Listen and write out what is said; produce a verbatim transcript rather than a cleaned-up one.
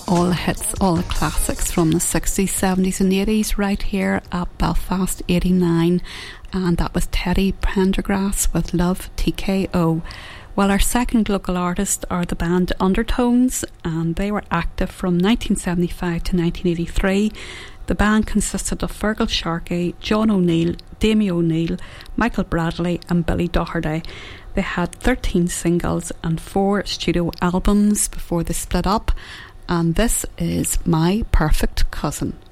all the hits, all the classics from the sixties, seventies and eighties right here at Belfast eighty-nine, and that was Teddy Pendergrass with Love T K O. Well, our second local artist are the band Undertones, and they were active from nineteen seventy-five to nineteen eighty-three. The band consisted of Fergal Sharkey, John O'Neill, Damien O'Neill, Michael Bradley and Billy Doherty. They had thirteen singles and four studio albums before they split up, and this is My Perfect Cousin.